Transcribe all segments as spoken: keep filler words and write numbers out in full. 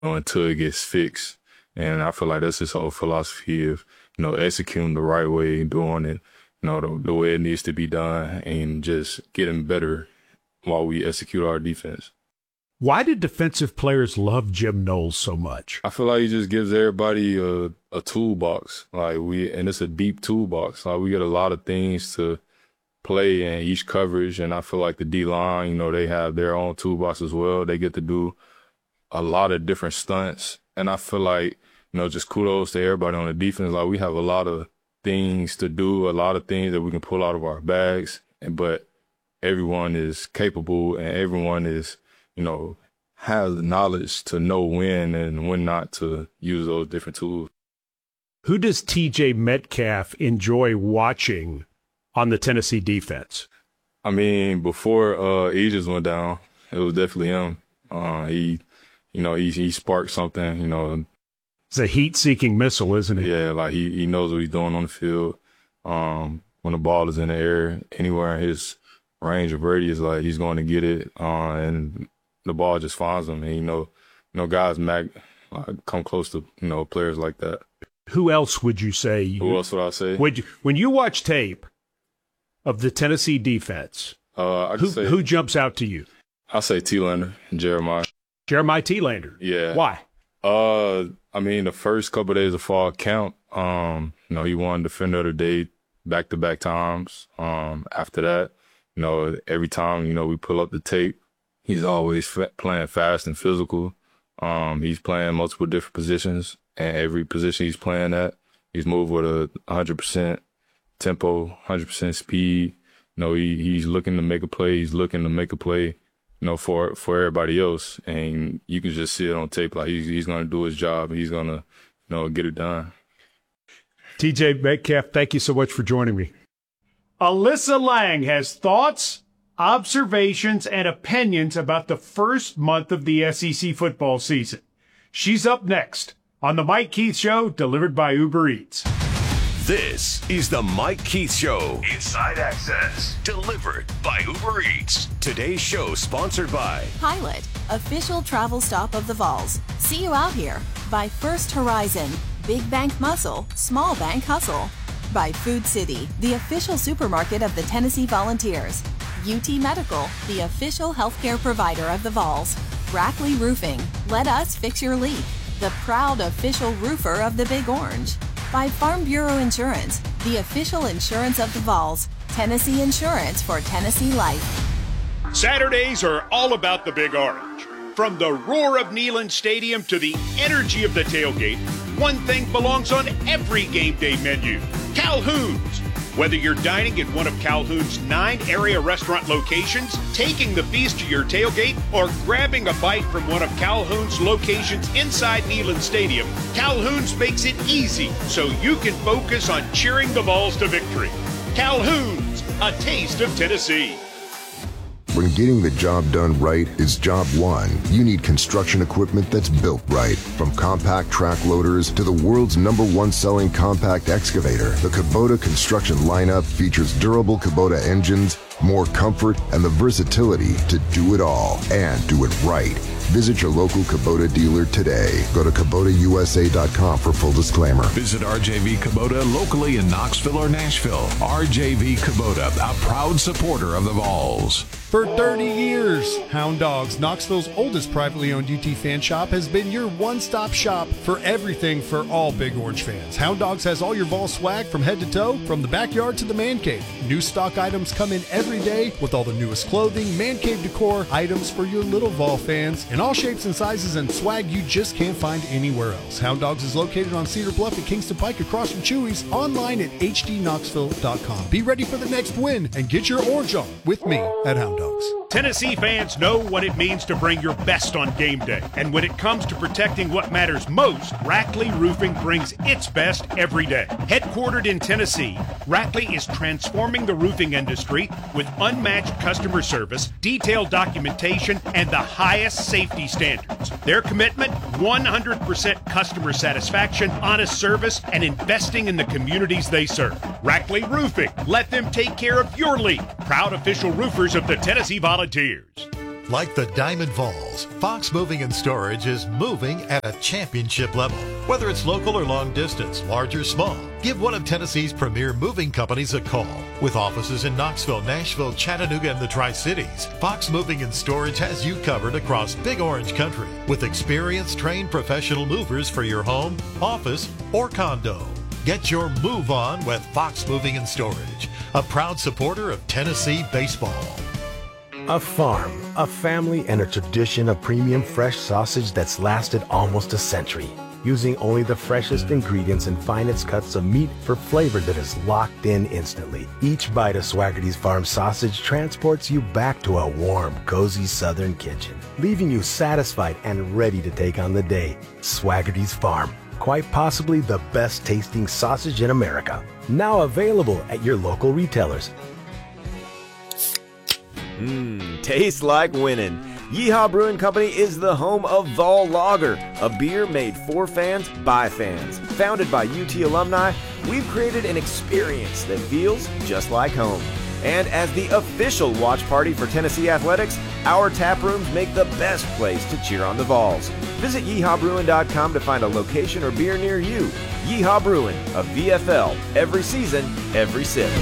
know, until it gets fixed. And I feel like that's his whole philosophy of, you know, executing the right way, doing it, you know, the, the way it needs to be done, and just getting better while we execute our defense. Why do defensive players love Jim Knowles so much? I feel like he just gives everybody a, a toolbox, like we, and it's a deep toolbox. Like we get a lot of things to play in each coverage, and I feel like the D-line, you know, they have their own toolbox as well. They get to do a lot of different stunts, and I feel like, you know, just kudos to everybody on the defense. Like we have a lot of things to do, a lot of things that we can pull out of our bags, and but everyone is capable and everyone is, you know, has the knowledge to know when and when not to use those different tools. Who does T J Metcalf enjoy watching on the Tennessee defense? I mean, before uh, Aegis went down, it was definitely him. Uh, he, you know, he he sparked something, you know. It's a heat-seeking missile, isn't it? Yeah, like he, he knows what he's doing on the field. Um, when the ball is in the air, anywhere in his range of radius, like he's going to get it, uh, and the ball just finds him. And you know, you know, guys mag like, come close to, you know, players like that. Who else would you say? You, Who else would I say? Would you, when you watch tape of the Tennessee defense, uh, I who, say, who jumps out to you? I'll say T-Lander and Jeremiah. Jeremiah T-Lander. Yeah. Why? Uh, I mean, the first couple of days of fall count. Um, you know, he won Defender of the Day back-to-back times. Um, after that, you know, every time, you know, we pull up the tape, he's always fa- playing fast and physical. Um, he's playing multiple different positions, and every position he's playing at, he's moved with a one hundred percent tempo, one hundred percent speed. You know, he, he's looking to make a play. He's looking to make a play, you know, for, for everybody else. And you can just see it on tape. Like, he's, he's going to do his job. He's going to, you know, get it done. T J Metcalf, thank you so much for joining me. Alyssa Lang has thoughts, observations, and opinions about the first month of the S E C football season. She's up next on The Mike Keith Show, delivered by Uber Eats. This is The Mike Keith Show. Inside Access. Delivered by Uber Eats. Today's show sponsored by Pilot, official travel stop of the Vols. See you out here. By First Horizon, Big Bank Muscle, Small Bank Hustle. By Food City, the official supermarket of the Tennessee Volunteers. U T Medical, the official healthcare provider of the Vols. Rackley Roofing, let us fix your leak. The proud official roofer of the Big Orange. By Farm Bureau Insurance, the official insurance of the Vols. Tennessee Insurance for Tennessee Life. Saturdays are all about the Big Orange. From the roar of Neyland Stadium to the energy of the tailgate, one thing belongs on every game day menu: Calhoun's. Whether you're dining at one of Calhoun's nine area restaurant locations, taking the feast to your tailgate, or grabbing a bite from one of Calhoun's locations inside Neyland Stadium, Calhoun's makes it easy so you can focus on cheering the Vols to victory. Calhoun's, a taste of Tennessee. When getting the job done right is job one, you need construction equipment that's built right. From compact track loaders to the world's number one selling compact excavator, the Kubota construction lineup features durable Kubota engines, more comfort, and the versatility to do it all and do it right. Visit your local Kubota dealer today. Go to Kubota U S A dot com for full disclaimer. Visit R J V Kubota locally in Knoxville or Nashville. R J V Kubota, a proud supporter of the Vols. For thirty years, Hound Dogs, Knoxville's oldest privately owned U T fan shop, has been your one-stop shop for everything for all Big Orange fans. Hound Dogs has all your Vol swag from head to toe, from the backyard to the man cave. New stock items come in every day with all the newest clothing, man cave decor, items for your little Vol fans, in all shapes and sizes, and swag you just can't find anywhere else. Hound Dogs is located on Cedar Bluff at Kingston Pike across from Chewy's, online at H D knoxville dot com. Be ready for the next win and get your orange on with me at Hound Dogs. Tennessee fans know what it means to bring your best on game day. And when it comes to protecting what matters most, Rackley Roofing brings its best every day. Headquartered in Tennessee, Rackley is transforming the roofing industry with unmatched customer service, detailed documentation, and the highest safety standards. Their commitment, one hundred percent customer satisfaction, honest service, and investing in the communities they serve. Rackley Roofing, let them take care of your leak. Proud official roofers of the Tennessee Volunteers. Like the Diamond Vols, Fox Moving and Storage is moving at a championship level. Whether it's local or long distance, large or small, give one of Tennessee's premier moving companies a call. With offices in Knoxville, Nashville, Chattanooga, and the Tri-Cities, Fox Moving and Storage has you covered across Big Orange Country with experienced, trained professional movers for your home, office, or condo. Get your move on with Fox Moving and Storage, a proud supporter of Tennessee baseball. A farm, a family, and a tradition of premium fresh sausage that's lasted almost a century. Using only the freshest ingredients and finest cuts of meat for flavor that is locked in instantly. Each bite of Swaggerty's Farm sausage transports you back to a warm, cozy southern kitchen, leaving you satisfied and ready to take on the day. Swaggerty's Farm, quite possibly the best tasting sausage in America. Now available at your local retailers. Mmm, tastes like winning. Yeehaw Brewing Company is the home of Vol Lager, a beer made for fans by fans. Founded by U T alumni, we've created an experience that feels just like home. And as the official watch party for Tennessee Athletics, our tap rooms make the best place to cheer on the Vols. Visit yeehaw brewing dot com to find a location or beer near you. Yeehaw Brewing, a V F L, every season, every sip.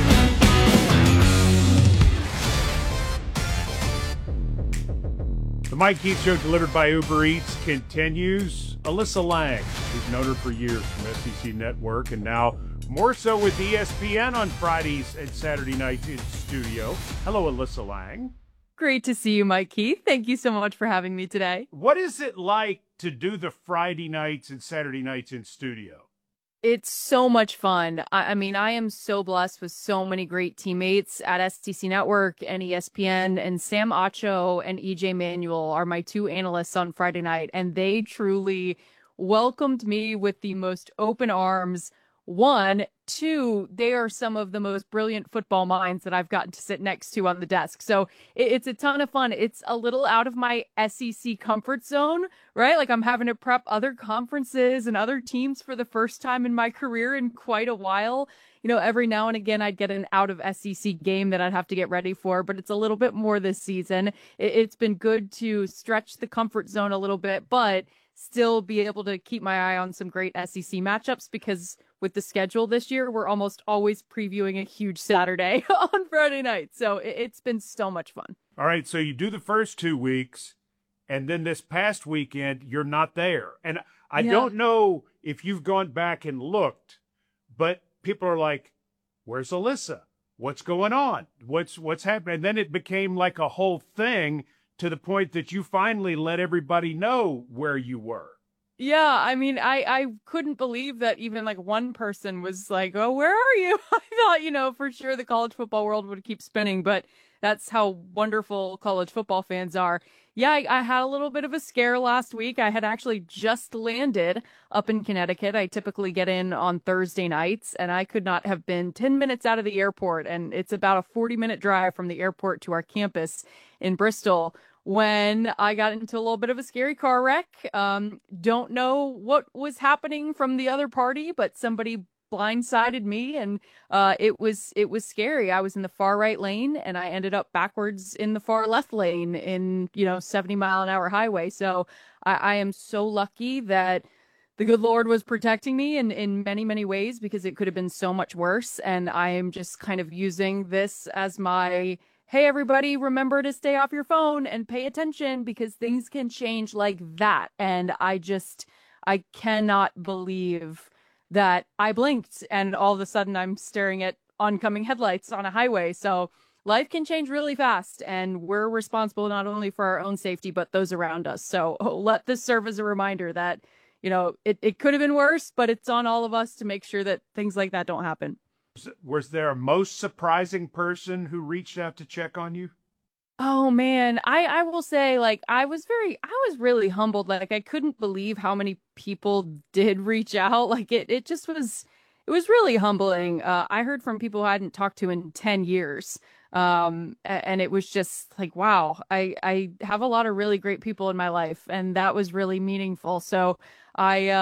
The Mike Keith Show, delivered by Uber Eats, continues. Alyssa Lang, we've known her for years from S E C Network, and now more so with E S P N on Fridays and Saturday nights in studio. Hello, Alyssa Lang. Great to see you, Mike Keith. Thank you so much for having me today. What is it like to do the Friday nights and Saturday nights in studio? It's so much fun. I, I mean, I am so blessed with so many great teammates at S E C Network and E S P N, and Sam Acho and E J Manuel are my two analysts on Friday night, and they truly welcomed me with the most open arms. One, two, they are some of the most brilliant football minds that I've gotten to sit next to on the desk. So it, it's a ton of fun. It's a little out of my S E C comfort zone, right? Like I'm having to prep other conferences and other teams for the first time in my career in quite a while. You know, every now and again, I'd get an out of S E C game that I'd have to get ready for, but it's a little bit more this season. It, it's been good to stretch the comfort zone a little bit, but still be able to keep my eye on some great S E C matchups, because with the schedule this year, we're almost always previewing a huge Saturday on Friday night. So it's been so much fun. All right, so you do the first two weeks, and then this past weekend, you're not there. And I yeah. don't know if you've gone back and looked, but people are like, where's Alyssa? What's going on? What's what's happening? And then it became like a whole thing to the point that you finally let everybody know where you were. Yeah, I mean, I, I couldn't believe that even like one person was like, oh, where are you? I thought, you know, for sure the college football world would keep spinning, but that's how wonderful college football fans are. Yeah, I, I had a little bit of a scare last week. I had actually just landed up in Connecticut. I typically get in on Thursday nights, and I could not have been ten minutes out of the airport. And it's about a forty minute drive from the airport to our campus in Bristol, when I got into a little bit of a scary car wreck. Um, don't know what was happening from the other party, but somebody blindsided me, and uh, it was it was scary. I was in the far right lane, and I ended up backwards in the far left lane in, you know, seventy mile an hour highway. So I, I am so lucky that the good Lord was protecting me in, in many, many ways, because it could have been so much worse. And I am just kind of using this as my, hey, everybody, remember to stay off your phone and pay attention, because things can change like that. And I just, I cannot believe that I blinked and all of a sudden I'm staring at oncoming headlights on a highway. So life can change really fast, and we're responsible not only for our own safety, but those around us. So let this serve as a reminder that, you know, it, it could have been worse, but it's on all of us to make sure that things like that don't happen. Was there a most surprising person who reached out to check on you? Oh man, I, I will say, like, I was very, I was really humbled. Like, I couldn't believe how many people did reach out. Like, it, it just was, it was really humbling. Uh, I heard from people I hadn't talked to in ten years. Um, and it was just like, wow, I, I have a lot of really great people in my life, and that was really meaningful. So I, uh,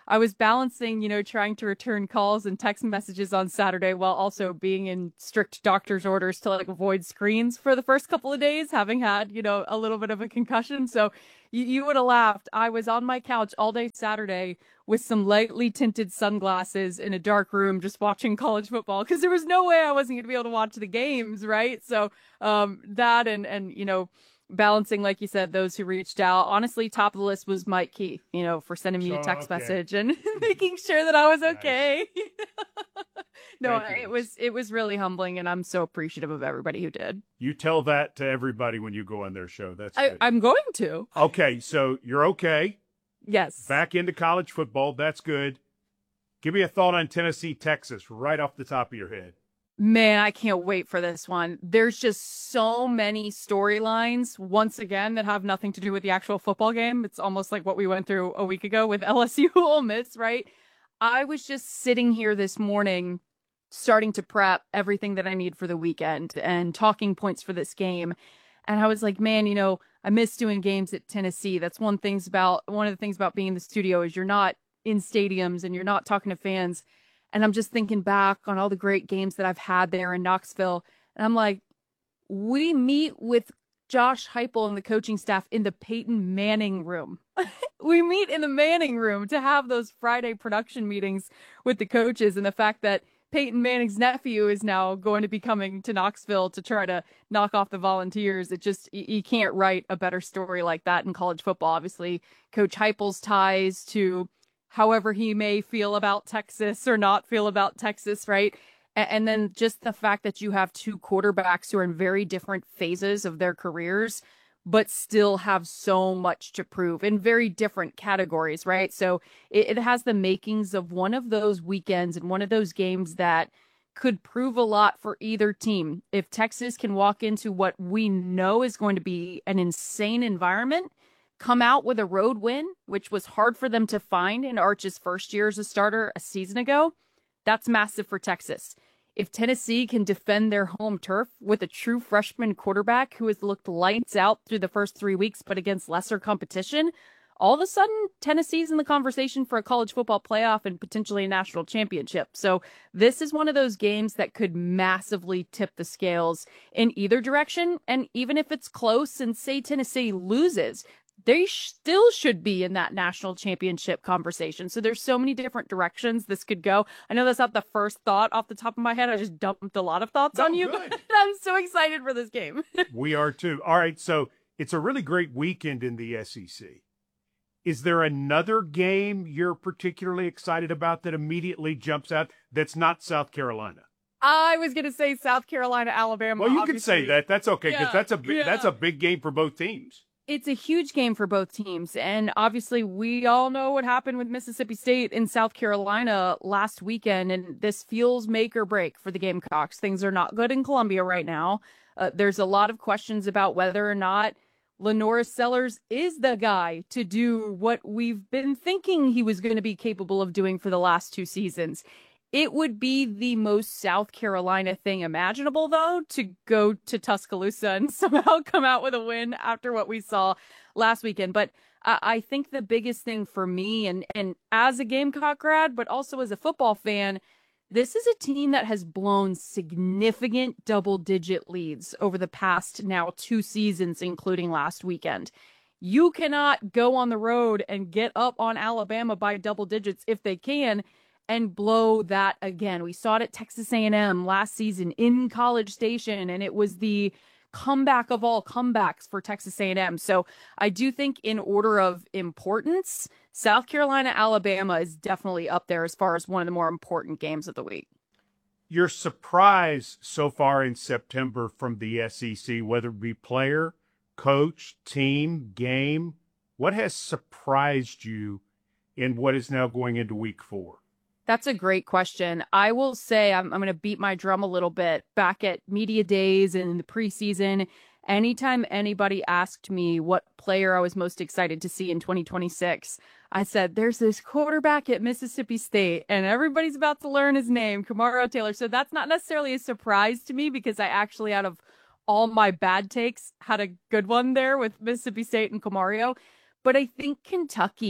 I was balancing, you know, trying to return calls and text messages on Saturday while also being in strict doctor's orders to like avoid screens for the first couple of days, having had, you know, a little bit of a concussion. So you, you would have laughed. I was on my couch all day Saturday with some lightly tinted sunglasses in a dark room just watching college football because there was no way I wasn't going to be able to watch the games, right? So um, that and, and, you know, balancing, like you said, those who reached out. Honestly, top of the list was Mike Key, you know, for sending me a text oh, okay. message and making sure that I was okay. Nice. No, it was it was really humbling, and I'm so appreciative of everybody who did. You tell that to everybody when you go on their show. That's I, good. I'm going to. Okay, so you're okay. Yes. Back into college football. That's good. Give me a thought on Tennessee, Texas, right off the top of your head. Man, I can't wait for this one. There's just so many storylines, once again, that have nothing to do with the actual football game. It's almost like what we went through a week ago with L S U Ole Miss, right? I was just sitting here this morning, starting to prep everything that I need for the weekend and talking points for this game. And I was like, man, you know, I miss doing games at Tennessee. That's one things about one of the things about being in the studio is you're not in stadiums and you're not talking to fans. And I'm just thinking back on all the great games that I've had there in Knoxville. And I'm like, we meet with Josh Heupel and the coaching staff in the Peyton Manning room. We meet in the Manning room to have those Friday production meetings with the coaches. And the fact that Peyton Manning's nephew is now going to be coming to Knoxville to try to knock off the Volunteers. It just, you can't write a better story like that in college football. Obviously, Coach Heupel's ties to however he may feel about Texas or not feel about Texas, right? And then just the fact that you have two quarterbacks who are in very different phases of their careers, but still have so much to prove in very different categories, right? So it, it has the makings of one of those weekends and one of those games that could prove a lot for either team. If Texas can walk into what we know is going to be an insane environment, come out with a road win, which was hard for them to find in Arch's first year as a starter a season ago, that's massive for Texas. If Tennessee can defend their home turf with a true freshman quarterback who has looked lights out through the first three weeks, but against lesser competition, all of a sudden, Tennessee's in the conversation for a college football playoff and potentially a national championship. So this is one of those games that could massively tip the scales in either direction. And even if it's close and say Tennessee loses, they still should be in that national championship conversation. So there's so many different directions this could go. I know that's not the first thought off the top of my head. I just dumped a lot of thoughts no, on you. Good. I'm so excited for this game. We are too. All right, so it's a really great weekend in the S E C. Is there another game you're particularly excited about that immediately jumps out that's not South Carolina? I was going to say South Carolina, Alabama. Well, you obviously. can say that. That's okay because yeah, that's a big, yeah. that's a big game for both teams. It's a huge game for both teams. And obviously, we all know what happened with Mississippi State in South Carolina last weekend. And this feels make or break for the Gamecocks. Things are not good in Columbia right now. Uh, there's a lot of questions about whether or not Lenora Sellers is the guy to do what we've been thinking he was going to be capable of doing for the last two seasons. It would be the most South Carolina thing imaginable, though, to go to Tuscaloosa and somehow come out with a win after what we saw last weekend. But uh, I think the biggest thing for me, and, and as a Gamecock grad, but also as a football fan, this is a team that has blown significant double-digit leads over the past now two seasons, including last weekend. You cannot go on the road and get up on Alabama by double digits if they can, and blow that again. We saw it at Texas A and M last season in College Station, and it was the comeback of all comebacks for Texas A and M. So I do think in order of importance, South Carolina, Alabama is definitely up there as far as one of the more important games of the week. Your surprise so far in September from the S E C, whether it be player, coach, team, game, what has surprised you in what is now going into week four? That's a great question. I will say I'm, I'm going to beat my drum a little bit. Back at media days and in the preseason, anytime anybody asked me what player I was most excited to see in twenty twenty-six, I said, there's this quarterback at Mississippi State, and everybody's about to learn his name, Kamaro Taylor. So that's not necessarily a surprise to me because I actually, out of all my bad takes, had a good one there with Mississippi State and Kamaro. But I think Kentucky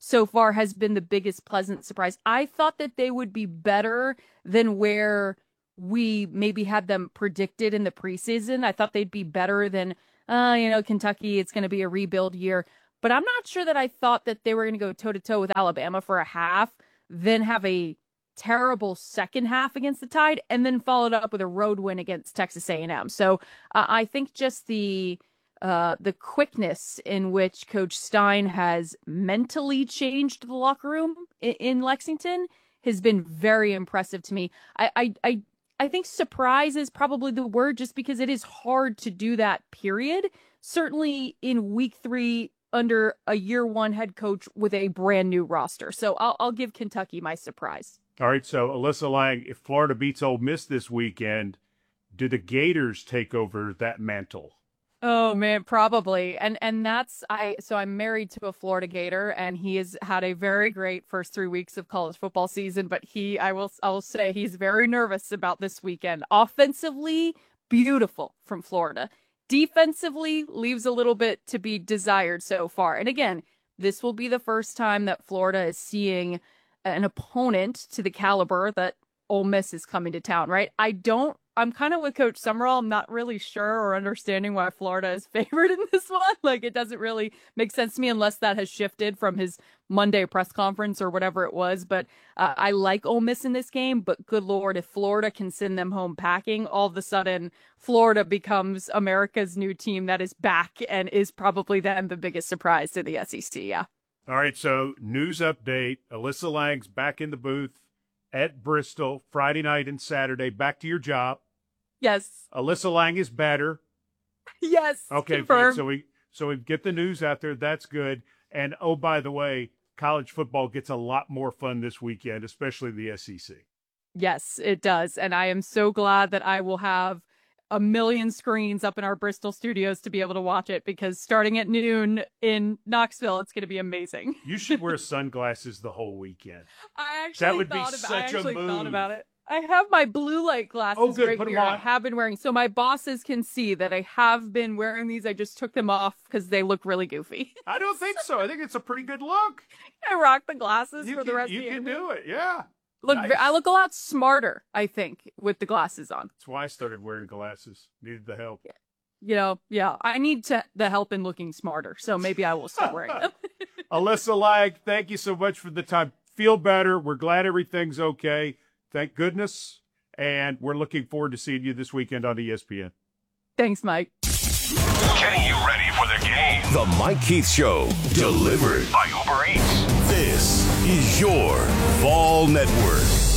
so far has been the biggest pleasant surprise. I thought that they would be better than where we maybe had them predicted in the preseason. I thought they'd be better than, uh, you know, Kentucky, it's going to be a rebuild year. But I'm not sure that I thought that they were going to go toe-to-toe with Alabama for a half, then have a terrible second half against the Tide, and then followed up with a road win against Texas A and M. So uh, I think just the uh, the quickness in which Coach Stein has mentally changed the locker room in, in Lexington has been very impressive to me. I, I, I, I think surprise is probably the word, just because it is hard to do that, period. Certainly in week three, under a year one head coach with a brand new roster. So I'll, I'll give Kentucky my surprise. All right. So Alyssa Lang, if Florida beats Ole Miss this weekend, do the Gators take over that mantle? Oh man, probably. And, and that's, I, so I'm married to a Florida Gator, and he has had a very great first three weeks of college football season, but he, I will, I will say he's very nervous about this weekend. Offensively, beautiful from Florida. Defensively, leaves a little bit to be desired so far. And again, this will be the first time that Florida is seeing an opponent to the caliber that Ole Miss is coming to town, right? I don't, I'm kind of with Coach Summerall. I'm not really sure or understanding why Florida is favored in this one. Like, it doesn't really make sense to me unless that has shifted from his Monday press conference or whatever it was. But uh, I like Ole Miss in this game, but good Lord, if Florida can send them home packing, all of a sudden Florida becomes America's new team that is back and is probably then the biggest surprise to the S E C. Yeah. All right. So news update, Alyssa Lang's back in the booth at Bristol Friday night and Saturday. Back to your job. Yes. Alyssa Lang is better. Yes. Okay. Confirmed. So we so we get the news out there. That's good. And oh, by the way, college football gets a lot more fun this weekend, especially the S E C. Yes, it does. And I am so glad that I will have a million screens up in our Bristol studios to be able to watch it, because starting at noon in Knoxville, it's going to be amazing. You should wear sunglasses the whole weekend. I actually that would be thought about, such I actually a move. thought about it. I have my blue light glasses oh, good. right Put here. them on. I have been wearing, so my bosses can see that I have been wearing these. I just took them off because they look really goofy. I don't think so. I think it's a pretty good look. I rock the glasses you for can, the rest you of the You can year. do it, yeah. Look, nice. I look a lot smarter, I think, with the glasses on. That's why I started wearing glasses. Needed the help. You know, yeah, I need to, the help in looking smarter, so maybe I will start wearing them. Alyssa Lang, thank you so much for the time. Feel better. We're glad everything's okay. Thank goodness. And we're looking forward to seeing you this weekend on E S P N. Thanks, Mike. Getting you ready for the game. The Mike Keith Show, delivered by Uber Eats. This is your Vol Network.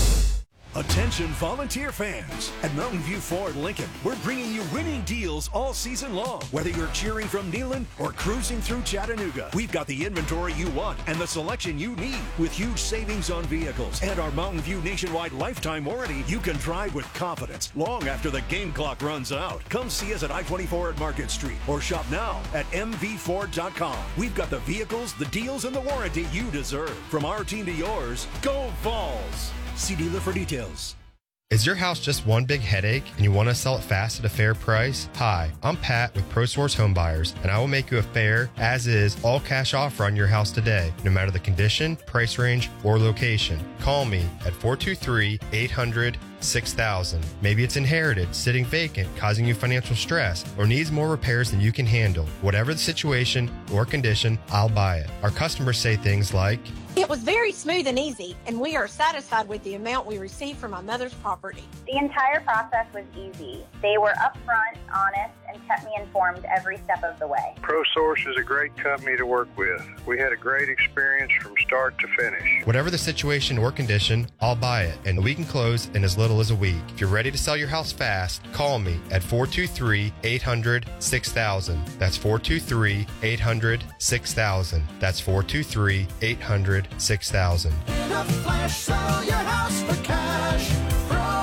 Attention volunteer fans. At Mountain View Ford Lincoln, we're bringing you winning deals all season long. Whether you're cheering from Neyland or cruising through Chattanooga, we've got the inventory you want and the selection you need. With huge savings on vehicles and our Mountain View nationwide lifetime warranty, you can drive with confidence long after the game clock runs out. Come see us at I twenty-four at Market Street or shop now at m v ford dot com. We've got the vehicles, the deals, and the warranty you deserve. From our team to yours, go Vols! See dealer for details. Is your house just one big headache and you want to sell it fast at a fair price? Hi, I'm Pat with ProSource Home Buyers, and I will make you a fair, as-is, all-cash offer on your house today, no matter the condition, price range, or location. Call me at four two three, eight hundred, six thousand. Maybe it's inherited, sitting vacant, causing you financial stress, or needs more repairs than you can handle. Whatever the situation or condition, I'll buy it. Our customers say things like, "It was very smooth and easy, and we are satisfied with the amount we received from my mother's property." The entire process was easy. They were upfront, honest, and kept me informed every step of the way. ProSource is a great company to work with. We had a great experience from start to finish. Whatever the situation or condition, I'll buy it, and we can close in as little as a week. If you're ready to sell your house fast, call me at four two three, eight hundred, six thousand. That's four two three, eight hundred, six thousand. That's four two three, eight hundred, six thousand. In a flash, sell your house for cash. ProSource.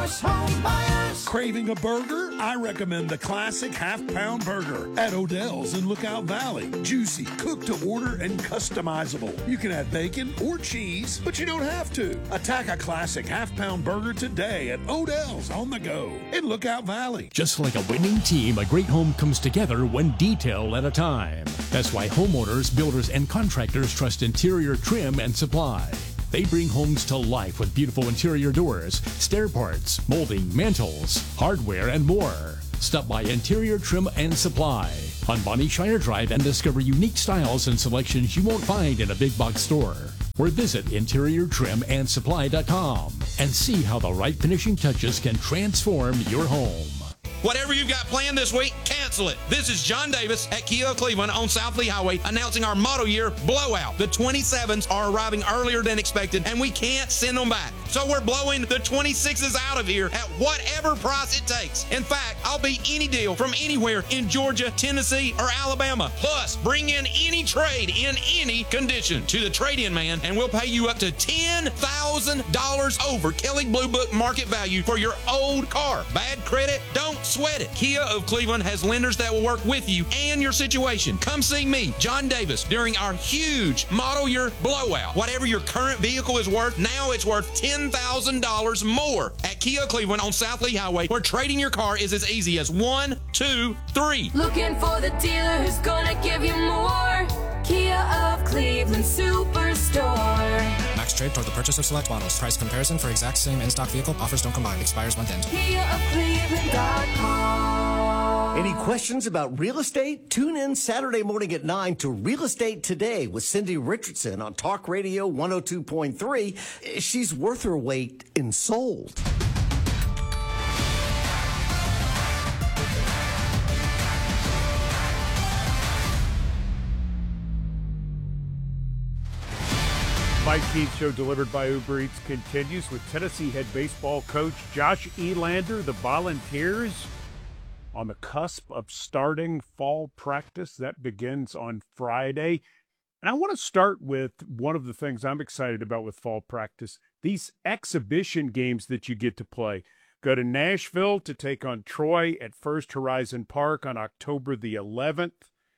Source Home Buyers. Craving a burger? I recommend the classic half-pound burger at Odell's in Lookout Valley. Juicy, cooked to order, and customizable. You can add bacon or cheese, but you don't have to. Attack a classic half-pound burger today at Odell's on the go in Lookout Valley. Just like a winning team, a great home comes together one detail at a time. That's why homeowners, builders, and contractors trust Interior Trim and Supply. They bring homes to life with beautiful interior doors, stair parts, molding, mantels, hardware, and more. Stop by Interior Trim and Supply on Bonnie Shire Drive and discover unique styles and selections you won't find in a big box store. Or visit interior trim and supply dot com and see how the right finishing touches can transform your home. Whatever you've got planned this week, cancel it. This is John Davis at Kia of Cleveland on South Lee Highway announcing our model year blowout. The twenty-sevens are arriving earlier than expected, and we can't send them back. So we're blowing the twenty-sixes out of here at whatever price it takes. In fact, I'll beat any deal from anywhere in Georgia, Tennessee, or Alabama. Plus, bring in any trade in any condition to the trade-in man, and we'll pay you up to ten thousand dollars over Kelley Blue Book market value for your old car. Bad credit? Don't sweat it. Kia of Cleveland has lenders that will work with you and your situation. Come see me, John Davis, during our huge model year blowout. Whatever your current vehicle is worth, now it's worth ten thousand dollars more at Kia Cleveland on South Lee Highway, where trading your car is as easy as one, two, three. Looking for the dealer who's gonna give you more. Kia of Cleveland Superstore. Max trade toward the purchase of select models. Price comparison for exact same in-stock vehicle. Offers don't combine. Expires month end. Kia of Cleveland dot com. Any questions about real estate? Tune in Saturday morning at nine to Real Estate Today with Cindy Richardson on Talk Radio one oh two point three. She's worth her weight in sold. Mike Keith Show delivered by Uber Eats continues with Tennessee head baseball coach Josh Elander. The Volunteers on the cusp of starting fall practice. That begins on Friday. And I want to start with one of the things I'm excited about with fall practice, these exhibition games that you get to play. Go to Nashville to take on Troy at First Horizon Park on October the eleventh.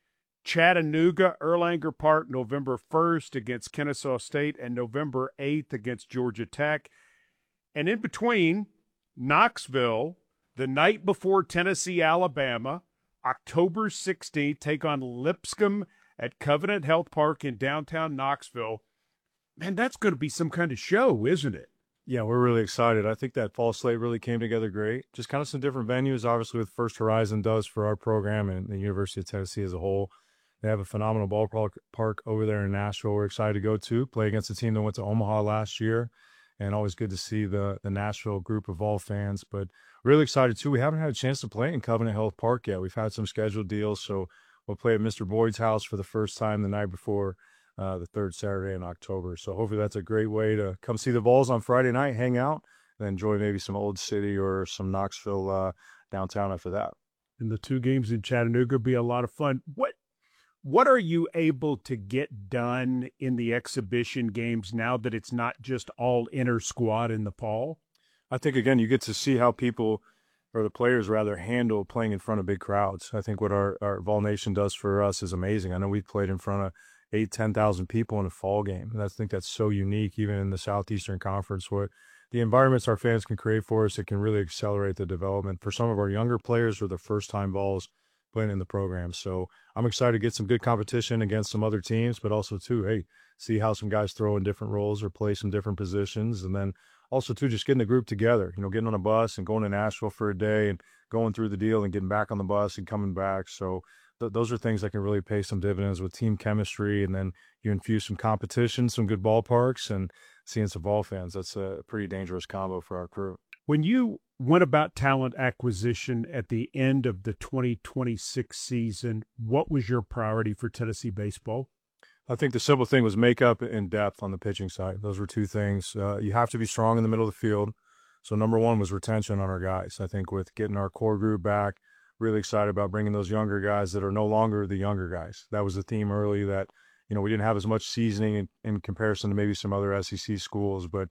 Chattanooga, Erlanger Park, November first against Kennesaw State, and November eighth against Georgia Tech. And in between, Knoxville, the night before Tennessee, Alabama, October sixteenth, take on Lipscomb at Covenant Health Park in downtown Knoxville. Man, that's going to be some kind of show, isn't it? Yeah, we're really excited. I think that fall slate really came together great. Just kind of some different venues, obviously, with First Horizon does for our program and the University of Tennessee as a whole. They have a phenomenal ballpark over there in Nashville. We're excited to go to, play against a team that went to Omaha last year, and always good to see the, the Nashville group of Vol fans. But really excited, too. We haven't had a chance to play in Covenant Health Park yet. We've had some scheduled deals, so we'll play at Mister Boyd's house for the first time the night before uh, the third Saturday in October. So hopefully that's a great way to come see the Vols on Friday night, hang out, and enjoy maybe some Old City or some Knoxville uh, downtown after that. And the two games in Chattanooga will be a lot of fun. What What are you able to get done in the exhibition games now that it's not just all inter squad in the fall? I think, again, you get to see how people, or the players rather, handle playing in front of big crowds. I think what our, our Vol Nation does for us is amazing. I know we've played in front of eight, ten thousand people in a fall game. And I think that's so unique, even in the Southeastern Conference, what the environments our fans can create for us, it can really accelerate the development. For some of our younger players or the first-time Vols playing in the program. So I'm excited to get some good competition against some other teams, but also, too, hey, see how some guys throw in different roles or play some different positions. And then also, too, just getting the group together, you know, getting on a bus and going to Nashville for a day and going through the deal and getting back on the bus and coming back. So th- those are things that can really pay some dividends with team chemistry. And then you infuse some competition, some good ballparks, and seeing some Vol fans. That's a pretty dangerous combo for our crew. When you went about talent acquisition at the end of the twenty twenty-six season, what was your priority for Tennessee baseball? I think the simple thing was makeup and depth on the pitching side. Those were two things. Uh, you have to be strong in the middle of the field. So number one was retention on our guys. I think with getting our core group back, really excited about bringing those younger guys that are no longer the younger guys. That was the theme early that, you know, we didn't have as much seasoning in, in comparison to maybe some other S E C schools, but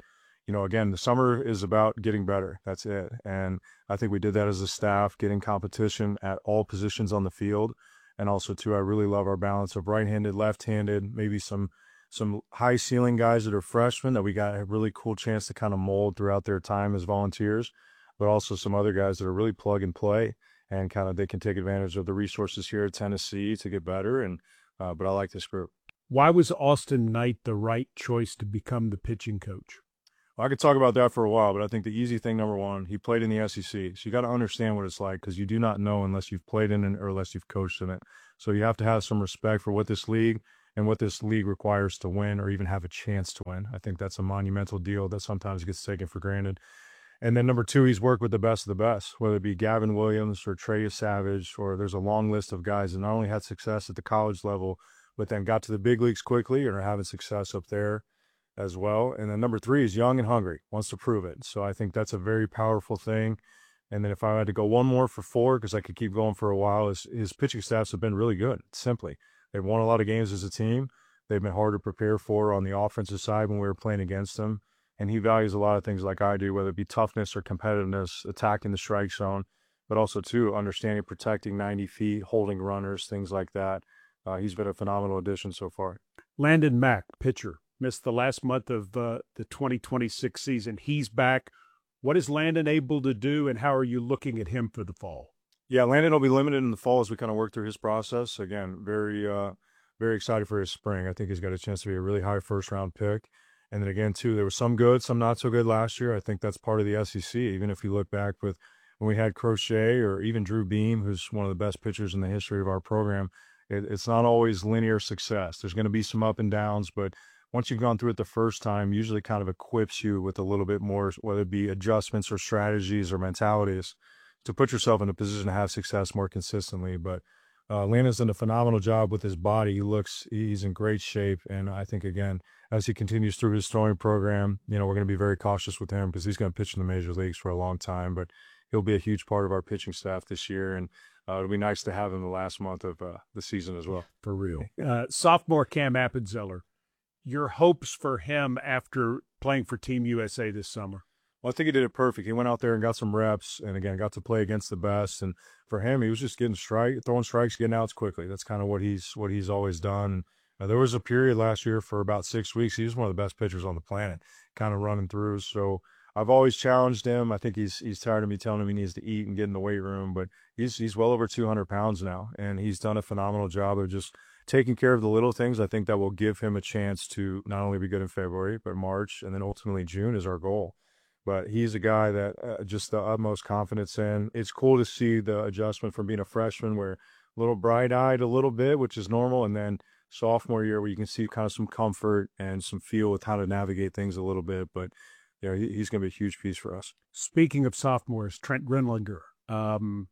you know, again, the summer is about getting better. That's it. And I think we did that as a staff, getting competition at all positions on the field. And also, too, I really love our balance of right-handed, left-handed, maybe some some high ceiling guys that are freshmen that we got a really cool chance to kind of mold throughout their time as volunteers, but also some other guys that are really plug and play and kind of they can take advantage of the resources here at Tennessee to get better. And uh, but I like this group. Why was Austin Knight the right choice to become the pitching coach? Well, I could talk about that for a while, but I think the easy thing, number one, he played in the S E C. So you got to understand what it's like because you do not know unless you've played in it or unless you've coached in it. So you have to have some respect for what this league and what this league requires to win or even have a chance to win. I think that's a monumental deal that sometimes gets taken for granted. And then number two, he's worked with the best of the best, whether it be Gavin Williams or Trey Savage, or there's a long list of guys that not only had success at the college level, but then got to the big leagues quickly and are having success up there as well. And then number three is young and hungry, wants to prove it. So I think that's a very powerful thing. And then if I had to go one more for four, because I could keep going for a while, is his pitching staffs have been really good, simply. They've won a lot of games as a team. They've been hard to prepare for on the offensive side when we were playing against them. And he values a lot of things like I do, whether it be toughness or competitiveness, attacking the strike zone, but also, too, understanding protecting ninety feet, holding runners, things like that. Uh, he's been a phenomenal addition so far. Landon Mack, pitcher, missed the last month of uh, the twenty twenty-six season. He's back. What is Landon able to do, and how are you looking at him for the fall? Yeah, Landon will be limited in the fall as we kind of work through his process. Again, very, uh, very excited for his spring. I think he's got a chance to be a really high first-round pick. And then again, too, there was some good, some not so good last year. I think that's part of the S E C. Even if you look back with when we had Crochet or even Drew Beam, who's one of the best pitchers in the history of our program, it, it's not always linear success. There's going to be some up and downs, but once you've gone through it the first time, usually kind of equips you with a little bit more, whether it be adjustments or strategies or mentalities, to put yourself in a position to have success more consistently. But uh, Landon's done a phenomenal job with his body. He looks, he's in great shape. And I think, again, as he continues through his throwing program, you know, we're going to be very cautious with him because he's going to pitch in the major leagues for a long time. But he'll be a huge part of our pitching staff this year. And uh, it'll be nice to have him the last month of uh, the season as well. For real. Uh, sophomore Cam Appenzeller, your hopes for him after playing for Team U S A this summer? Well, I think he did it perfect. He went out there and got some reps and, again, got to play against the best. And for him, he was just getting strike, throwing strikes, getting outs quickly. That's kind of what he's what he's always done. Uh, there was a period last year for about six weeks. He was one of the best pitchers on the planet, kind of running through. So I've always challenged him. I think he's he's tired of me telling him he needs to eat and get in the weight room. But he's he's well over two hundred pounds now, and he's done a phenomenal job of just taking care of the little things. I think that will give him a chance to not only be good in February, but March, and then ultimately June is our goal. But he's a guy that uh, just the utmost confidence in. It's cool to see the adjustment from being a freshman where a little bright-eyed a little bit, which is normal, and then sophomore year where you can see kind of some comfort and some feel with how to navigate things a little bit. But yeah, he, he's going to be a huge piece for us. Speaking of sophomores, Trent Grenlinger. Um,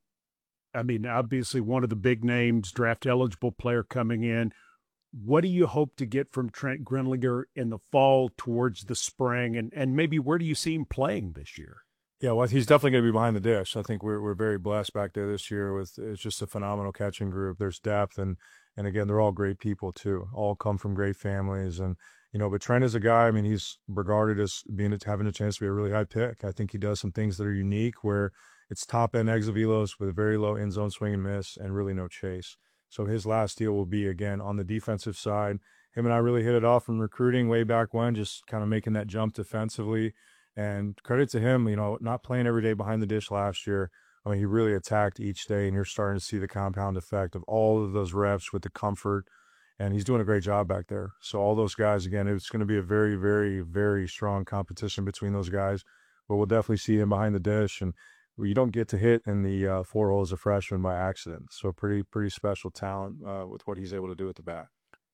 I mean, obviously one of the big names, draft-eligible player coming in. What do you hope to get from Trent Grenlinger in the fall towards the spring, and, and maybe where do you see him playing this year? Yeah, well, he's definitely going to be behind the dish. I think we're we're very blessed back there this year with it's just a phenomenal catching group. There's depth, and and again, they're all great people too. All come from great families, and you know. But Trent is a guy. I mean, he's regarded as being having a chance to be a really high pick. I think he does some things that are unique, where it's top end exit velos with very low end zone swing and miss, and really no chase. So his last deal will be, again, on the defensive side. Him and I really hit it off in recruiting way back when, just kind of making that jump defensively. And credit to him, you know, not playing every day behind the dish last year. I mean, he really attacked each day, and you're starting to see the compound effect of all of those reps with the comfort. And he's doing a great job back there. So all those guys, again, it's going to be a very, very, very strong competition between those guys. But we'll definitely see him behind the dish. And you don't get to hit in the uh, four hole as a freshman by accident. So pretty, pretty special talent uh, with what he's able to do at the bat.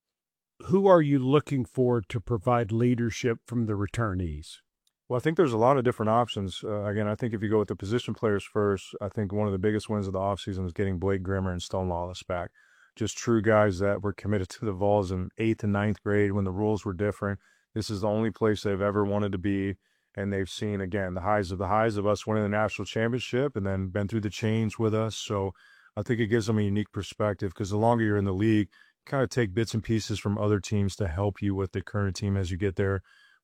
Who are you looking for to provide leadership from the returnees? Well, I think there's a lot of different options. Uh, again, I think if you go with the position players first, I think one of the biggest wins of the offseason is getting Blake Grimmer and Stone Lawless back. Just true guys that were committed to the Vols in eighth and ninth grade when the rules were different. This is the only place they've ever wanted to be. And they've seen, again, the highs of the highs of us winning the national championship and then been through the change with us. So I think it gives them a unique perspective because the longer you're in the league, you kind of take bits and pieces from other teams to help you with the current team as you get there.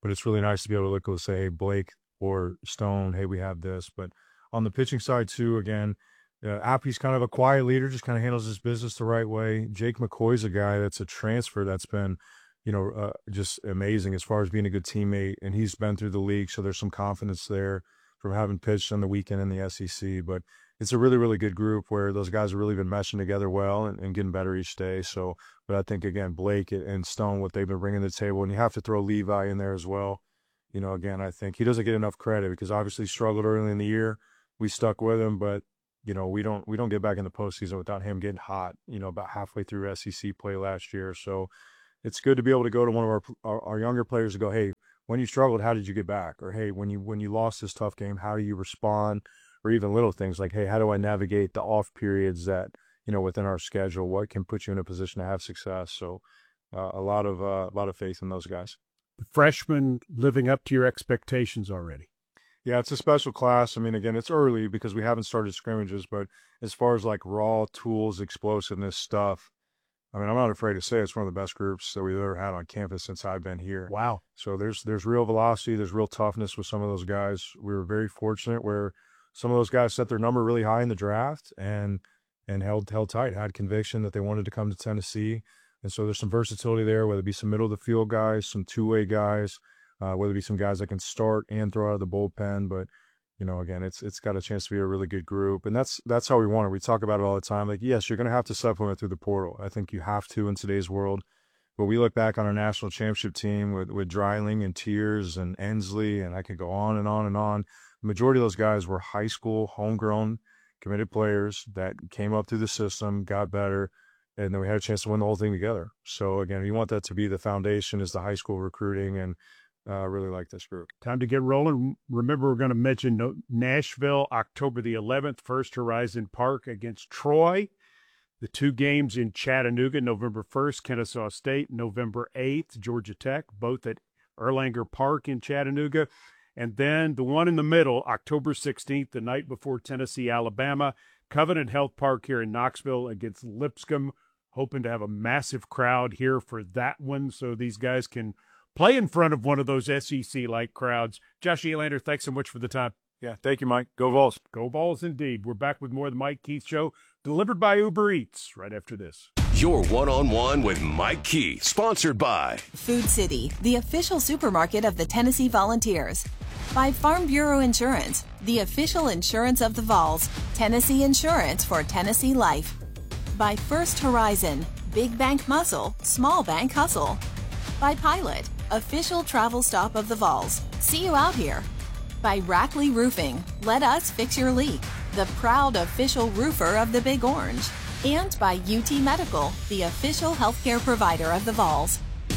but it's really nice to be able to look and say, hey, Blake or Stone, hey, we have this. But on the pitching side too, again, uh, Appy's kind of a quiet leader, just kind of handles his business the right way. Jake McCoy's a guy that's a transfer that's been, you know, uh, just amazing as far as being a good teammate, and he's been through the league, so there's some confidence there from having pitched on the weekend in the S E C. But it's a really, really good group where those guys have really been meshing together well and, and getting better each day. So, but I think, again, Blake and Stone, what they've been bringing to the table, and you have to throw Levi in there as well. You know, again, I think he doesn't get enough credit because obviously he struggled early in the year. We stuck with him, but, you know, we don't we don't get back in the postseason without him getting hot, you know, about halfway through S E C play last year. So it's good to be able to go to one of our, our our younger players and go, hey, when you struggled, how did you get back? Or, hey, when you when you lost this tough game, how do you respond? Or even little things like, hey, how do I navigate the off periods that, you know, within our schedule? What can put you in a position to have success? So uh, a lot of uh, a lot of faith in those guys. The freshmen living up to your expectations already. Yeah, it's a special class. I mean, again, it's early because we haven't started scrimmages, but as far as like raw tools, explosiveness stuff, I mean, I'm not afraid to say it's one of the best groups that we've ever had on campus since I've been here. Wow. So there's there's real velocity, there's real toughness with some of those guys. We were very fortunate where some of those guys set their number really high in the draft and and held held tight, had conviction that they wanted to come to Tennessee. And so there's some versatility there, whether it be some middle of the field guys, some two-way guys, uh, whether it be some guys that can start and throw out of the bullpen. But, you know, again, it's it's got a chance to be a really good group. And that's that's how we want it. We talk about it all the time. Like, yes, you're going to have to supplement through the portal. I think you have to in today's world. But we look back on our national championship team with, with Dreiling and Tiers and Ensley, and I could go on and on and on. The majority of those guys were high school, homegrown, committed players that came up through the system, got better, and then we had a chance to win the whole thing together. So, again, you want that to be the foundation is the high school recruiting, and I uh, really like this group. Time to get rolling. Remember, we're going to mention Nashville, October the eleventh, First Horizon Park against Troy. The two games in Chattanooga, November first, Kennesaw State, November eighth, Georgia Tech, both at Erlanger Park in Chattanooga. And then the one in the middle, October sixteenth, the night before Tennessee, Alabama, Covenant Health Park here in Knoxville against Lipscomb. Hoping to have a massive crowd here for that one so these guys can play in front of one of those S E C-like crowds. Josh Elander, thanks so much for the time. Yeah, thank you, Mike. Go Vols. Go Vols indeed. We're back with more of the Mike Keith Show, delivered by Uber Eats, right after this. Your one-on-one with Mike Keith, sponsored by Food City, the official supermarket of the Tennessee Volunteers. By Farm Bureau Insurance, the official insurance of the Vols. Tennessee Insurance for Tennessee Life. By First Horizon, big bank muscle, small bank hustle. By Pilot, official travel stop of the Vols. See you out here. By Rackley Roofing, let us fix your leak. The proud official roofer of the Big Orange. And by U T Medical, the official healthcare provider of the Vols.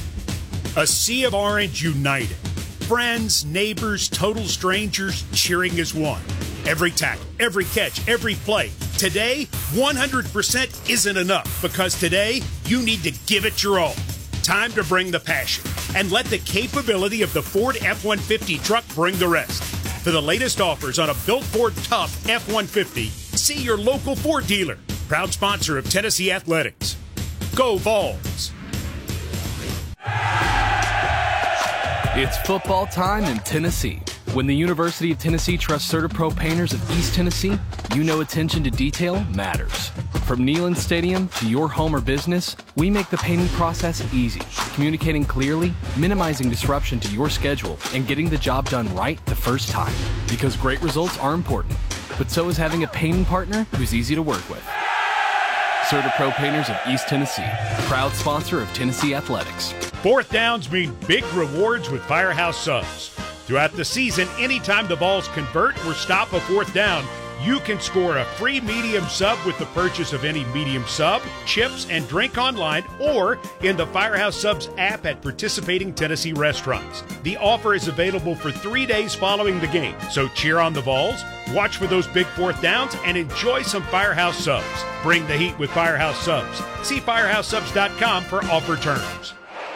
A sea of orange united. Friends, neighbors, total strangers cheering as one. Every tackle, every catch, every play. Today, one hundred percent isn't enough because today you need to give it your all. Time to bring the passion and let the capability of the Ford F one fifty truck bring the rest. For the latest offers on a built Ford Tough F one fifty, see your local Ford dealer. Proud sponsor of Tennessee Athletics. Go Vols! It's football time in Tennessee. When the University of Tennessee trusts CertaPro painters of East Tennessee, you know attention to detail matters. From Neyland Stadium to your home or business, we make the painting process easy, communicating clearly, minimizing disruption to your schedule, and getting the job done right the first time. Because great results are important, but so is having a painting partner who's easy to work with. CertaPro Painters of East Tennessee, proud sponsor of Tennessee Athletics. Fourth downs mean big rewards with Firehouse Subs. Throughout the season, anytime the Vols convert or stop a fourth down, you can score a free medium sub with the purchase of any medium sub, chips, and drink online or in the Firehouse Subs app at participating Tennessee restaurants. The offer is available for three days following the game, so cheer on the Vols, watch for those big fourth downs, and enjoy some Firehouse Subs. Bring the heat with Firehouse Subs. See firehouse subs dot com for offer terms.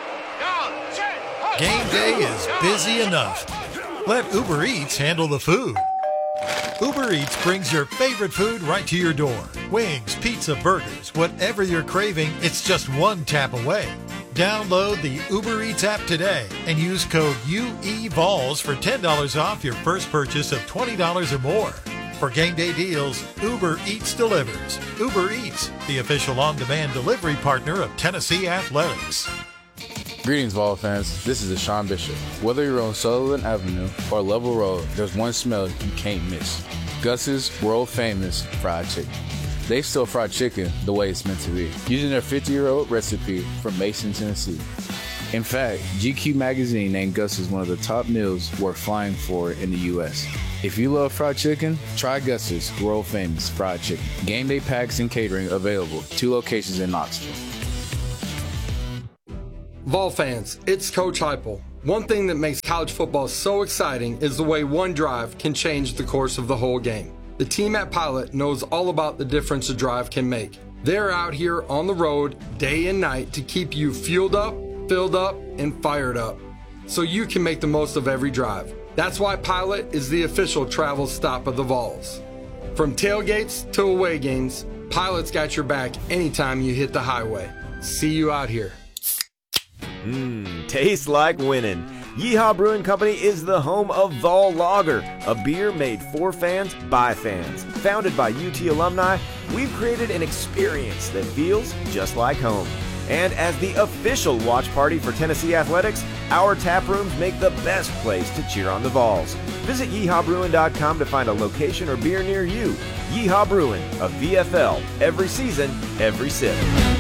Game day is busy enough. Let Uber Eats handle the food. Uber Eats brings your favorite food right to your door. Wings, pizza, burgers, whatever you're craving, it's just one tap away. Download the Uber Eats app today and use code U E V O L S for ten dollars off your first purchase of twenty dollars or more. For game day deals, Uber Eats delivers. Uber Eats, the official on-demand delivery partner of Tennessee Athletics. Greetings, Vol fans. This is Deshaun Bishop. Whether you're on Sutherland Avenue or Level Road, there's one smell you can't miss. Gus's world-famous fried chicken. They still fried chicken the way it's meant to be, using their fifty-year-old recipe from Mason, Tennessee. In fact, G Q magazine named Gus's one of the top meals worth flying for in the U S. If you love fried chicken, try Gus's world-famous fried chicken. Game day packs and catering available. Two locations in Knoxville. Vol fans, it's Coach Heupel. One thing that makes college football so exciting is the way one drive can change the course of the whole game. The team at Pilot knows all about the difference a drive can make. They're out here on the road day and night to keep you fueled up, filled up, and fired up, so you can make the most of every drive. That's why Pilot is the official travel stop of the Vols. From tailgates to away games, Pilot's got your back anytime you hit the highway. See you out here. Mmm, tastes like winning. Yeehaw Brewing Company is the home of Vol Lager, a beer made for fans by fans. Founded by U T alumni, we've created an experience that feels just like home. And as the official watch party for Tennessee Athletics, our tap rooms make the best place to cheer on the Vols. Visit yeehaw brewing dot com to find a location or beer near you. Yeehaw Brewing, a V F L, every season, every sip.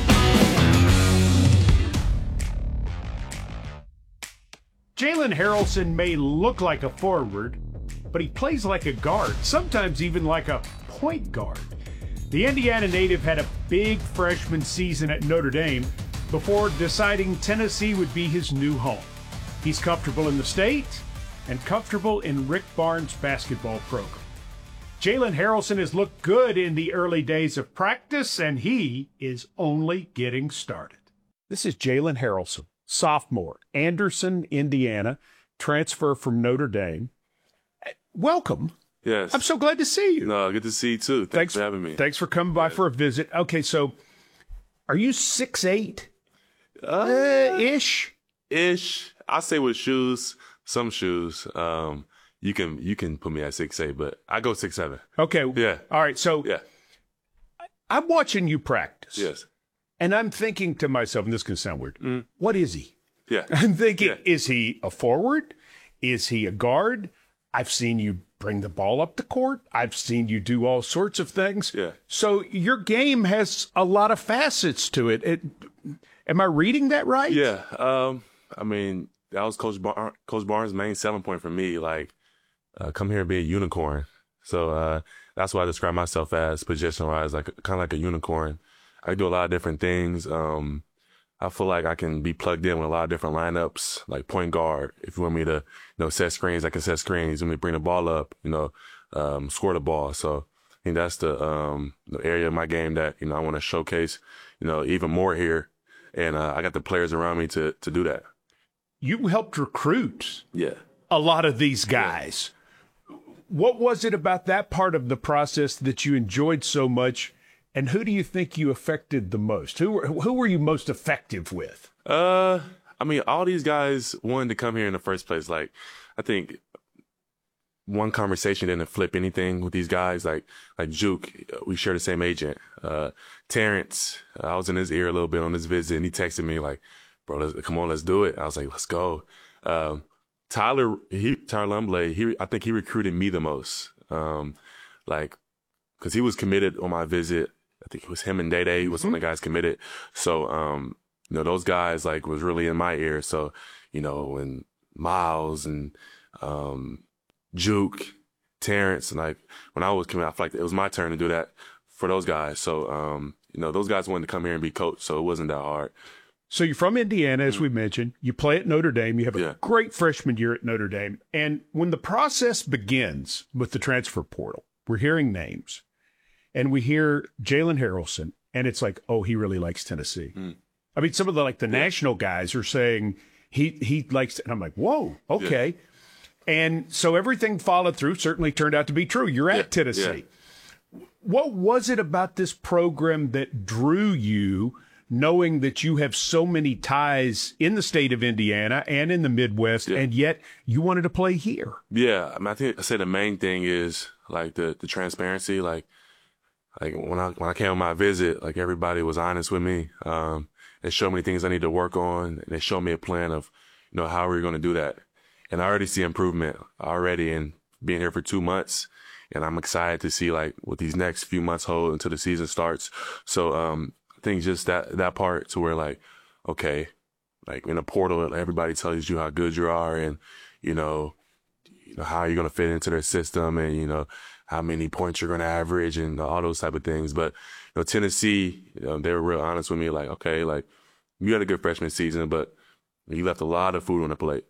Jalen Harrelson may look like a forward, but he plays like a guard, sometimes even like a point guard. The Indiana native had a big freshman season at Notre Dame before deciding Tennessee would be his new home. He's comfortable in the state and comfortable in Rick Barnes' basketball program. Jalen Harrelson has looked good in the early days of practice, and he is only getting started. This is Jalen Harrelson, sophomore, Anderson, Indiana, transfer from Notre Dame. Welcome. Yes. I'm so glad to see you. No, good to see you too. Thanks, thanks for having me. Thanks for coming by for a visit. Okay, so are you six eight? Uh, uh, ish? Ish. I say with shoes, some shoes. Um, you can you can put me at six eight, but I go six seven. Okay. Yeah. All right. So yeah. I'm watching you practice. Yes. And I'm thinking to myself, and this can sound weird, mm. what is he? Yeah. I'm thinking, yeah. is he a forward? Is he a guard? I've seen you bring the ball up the court. I've seen you do all sorts of things. Yeah. So your game has a lot of facets to it. it am I reading that right? Yeah. Um, I mean, that was Coach Bar- Coach Barnes' main selling point for me. Like, uh, come here and be a unicorn. So uh, that's what I describe myself as, position-wise, like kind of like a unicorn. I do a lot of different things. Um, I feel like I can be plugged in with a lot of different lineups, like point guard. If you want me to, you know, set screens, I can set screens. You want me to bring the ball up, you know, um, score the ball. So I think that's the, um, the area of my game that, you know, I want to showcase, you know, even more here. And uh, I got the players around me to to do that. You helped recruit yeah. a lot of these guys. Yeah. What was it about that part of the process that you enjoyed so much? And who do you think you affected the most? Who were, who were you most effective with? Uh, I mean, all these guys wanted to come here in the first place. Like, I think one conversation didn't flip anything with these guys. Like, like Juke, we share the same agent. Uh, Terrence, I was in his ear a little bit on this visit, and he texted me like, "Bro, let's, come on, let's do it." I was like, "Let's go." Um, Tyler, he, Tyler Lumbley, he, I think he recruited me the most. Um, like, because he was committed on my visit. I think it was him and Day Day was one of the guys committed. So, um, you know, those guys like was really in my ear. So, you know, and Miles and, um, Juke, Terrence, and like when I was coming, I feel like it was my turn to do that for those guys. So, um, you know, those guys wanted to come here and be coached. So it wasn't that hard. So you're from Indiana, as we mentioned. You play at Notre Dame. You have a yeah. great freshman year at Notre Dame. And when the process begins with the transfer portal, we're hearing names. And we hear Jalen Harrelson, and it's like, oh, he really likes Tennessee. Mm. I mean, some of the like the yeah. national guys are saying he he likes, and I'm like, whoa, okay. Yeah. And so everything followed through. Certainly turned out to be true. You're at yeah. Tennessee. Yeah. What was it about this program that drew you knowing that you have so many ties in the state of Indiana and in the Midwest, Yeah. and yet you wanted to play here? Yeah, I mean, I think I say the main thing is like the the transparency. Like, like when I when I came on my visit, like everybody was honest with me. Um, they showed me things I need to work on, and they showed me a plan of, you know, how we're going to do that. And I already see improvement already in being here for two months, and I'm excited to see like what these next few months hold until the season starts. So um, I think just that that part to where like, okay, like in a portal, everybody tells you how good you are, and you know. You know, how you're going to fit into their system, and, you know, how many points you're going to average, and all those type of things. But, you know, Tennessee, you know, they were real honest with me. Like, okay, like, you had a good freshman season, but you left a lot of food on the plate.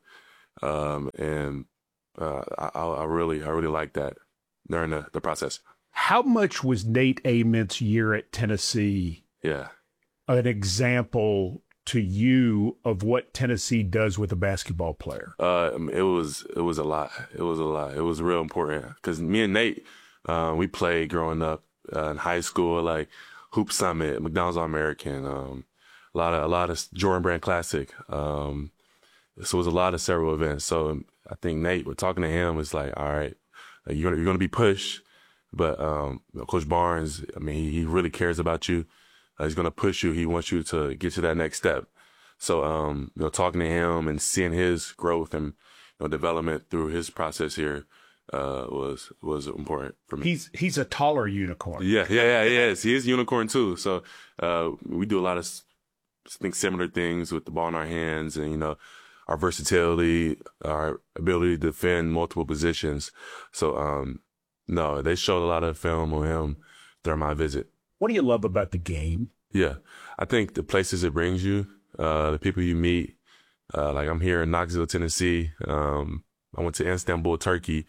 Um, and uh, I, I really, I really like that during the, the process. How much was Nate Ament's year at Tennessee Yeah. an example to you of what Tennessee does with a basketball player? Uh, it was it was a lot. It was a lot. It was real important because me and Nate, uh, we played growing up uh, in high school, like Hoop Summit, McDonald's All-American, um, a lot of a lot of Jordan Brand Classic. Um, so it was a lot of several events. So I think Nate, we're talking to him, it's like, all right, like, you're gonna, you're gonna be pushed, but um, Coach Barnes, I mean, he, he really cares about you. Uh, he's gonna push you. He wants you to get to that next step. So, um, you know, talking to him and seeing his growth and, you know, development through his process here, uh, was, was important for me. He's, he's a taller unicorn. Yeah, yeah, yeah, he is. He is a unicorn too. So, uh, we do a lot of, I think, similar things with the ball in our hands, and, you know, our versatility, our ability to defend multiple positions. So, um, no, they showed a lot of film on him during my visit. What do you love about the game? Yeah, I think the places it brings you, uh, the people you meet, uh, like I'm here in Knoxville, Tennessee. Um, I went to Istanbul, Turkey,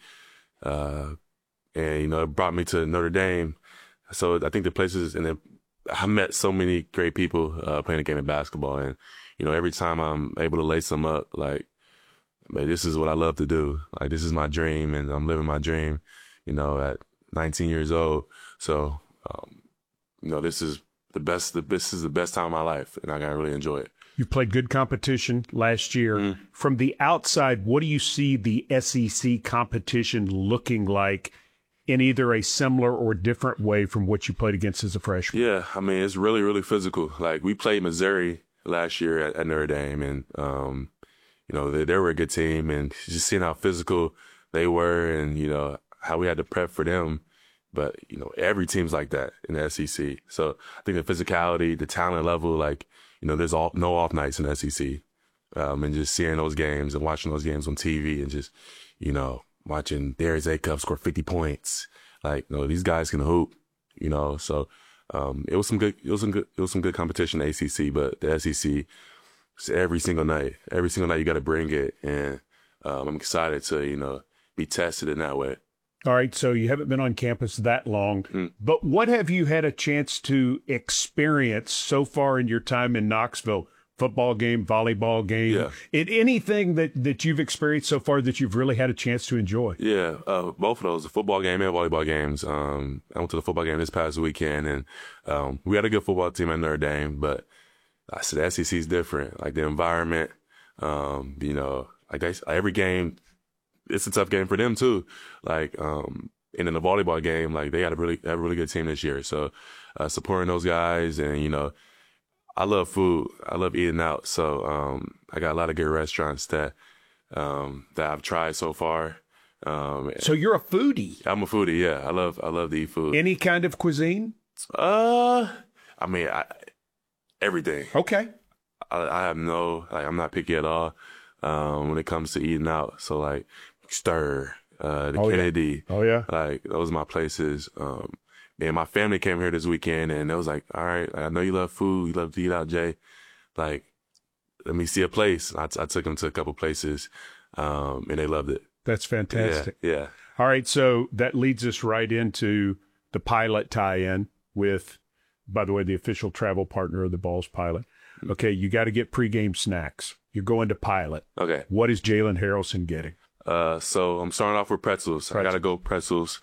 uh, and, you know, it brought me to Notre Dame. So I think the places, and then I met so many great people, uh, playing the game of basketball. And, you know, every time I'm able to lace them up, like, man, this is what I love to do. Like, this is my dream, and I'm living my dream, you know, at nineteen years old. So, um, you know, this is the best, the, this is the best time of my life, and I gotta really enjoy it. You played good competition last year. Mm-hmm. From the outside, what do you see the S E C competition looking like in either a similar or different way from what you played against as a freshman? Yeah, I mean, it's really, really physical. Like, we played Missouri last year at, at Notre Dame, and, um, you know, they, they were a good team, and just seeing how physical they were, and, you know, how we had to prep for them. But, you know, every team's like that in the S E C. So I think the physicality, the talent level, like, you know, there's all, no off nights in the S E C. Um, and just seeing those games and watching those games on T V, and just, you know, watching Darius Acuff score fifty points. Like, you know, these guys can hoop, you know. So um, it was some good, it was some good, it was some good competition in the A C C, but the S E C, it's every single night, every single night you got to bring it. And um, I'm excited to, you know, be tested in that way. All right, so you haven't been on campus that long, mm. but what have you had a chance to experience so far in your time in Knoxville? Football game, volleyball game, yeah. it, anything that, that you've experienced so far that you've really had a chance to enjoy? Yeah, uh, both of those, the football game and volleyball games. Um, I went to the football game this past weekend, and um, we had a good football team at Notre Dame, but I said the S E C is different. Like, the environment, um, you know, like they, every game, it's a tough game for them too. Like, um, and in the volleyball game, like, they had a really, have a really good team this year. So, uh, supporting those guys, and, you know, I love food. I love eating out. So, um, I got a lot of good restaurants that, um, that I've tried so far. Um, so you're a foodie? I'm a foodie. Yeah. I love, I love to eat food. Any kind of cuisine? Uh, I mean, I, everything. Okay. I, I have no, like, I'm not picky at all, um, when it comes to eating out. So, like, Stir, uh, the oh, Kennedy. Yeah. Oh, yeah. Like, those are my places. Um, and my family came here this weekend, and it was like, all right, I know you love food. You love to eat out, Jay. Like, let me see a place. I, I took them to a couple places, um, and they loved it. That's fantastic. Yeah, yeah. All right, so that leads us right into the Pilot tie-in with, by the way, the official travel partner of the Vols Pilot. Okay, you got to get pregame snacks. You're going to Pilot. Okay. What is Jalen Harrelson getting? Uh, so I'm starting off with pretzels. Pretzel. I got to go pretzels.